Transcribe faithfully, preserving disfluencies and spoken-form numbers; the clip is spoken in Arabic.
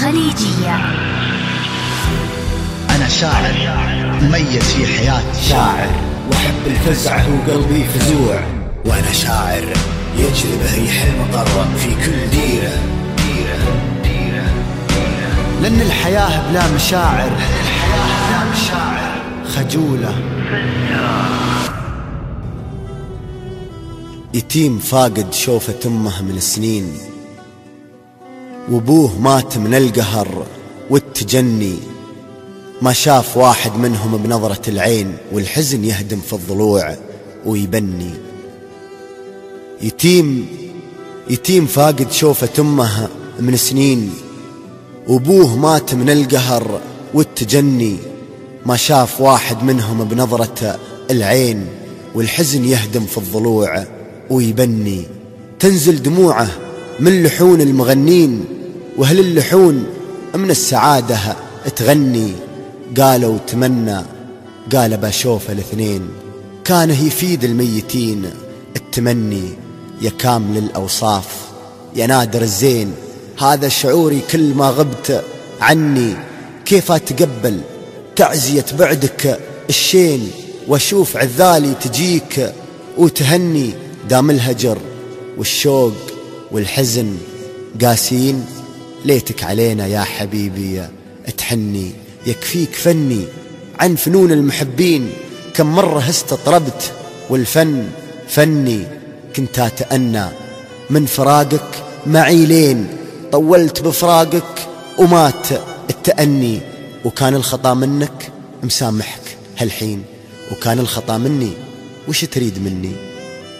الخليجية. أنا شاعر مميز في حياتي، شاعر وأحب الفزع وقلبي فزوع، وأنا شاعر يجلب ريح المطر في كل ديرة ديرة ديرة ديرة. لأن الحياة بلا مشاعر، لأن الحياة بلا مشاعر خجولة. يتيم فاقد شوفة أمه من سنين، وابوه مات من القهر والتجني، ما شاف واحد منهم بنظرة العين، والحزن يهدم في الضلوع ويبني. يتيم يتيم فاقد شوفة أمه من سنين، وابوه مات من القهر والتجني، ما شاف واحد منهم بنظرة العين، والحزن يهدم في الضلوع ويبني. تنزل دموعه من لحون المغنين، وهل اللحون من السعادة تغني. قالوا تمنى، قال بشوف الاثنين، كانه يفيد الميتين التمني. يا كامل الأوصاف يا نادر الزين، هذا شعوري كل ما غبت عني. كيف أتقبل تعزية بعدك الشين، واشوف عذالي تجيك وتهني. دام الهجر والشوق والحزن قاسين، ليتك علينا يا حبيبي تحني. يكفيك فني عن فنون المحبين، كم مرة استطربت والفن فني. كنت أتأنى من فراقك معي لين، طولت بفراقك ومات التأني. وكان الخطا منك مسامحك هالحين، وكان الخطا مني وش تريد مني؟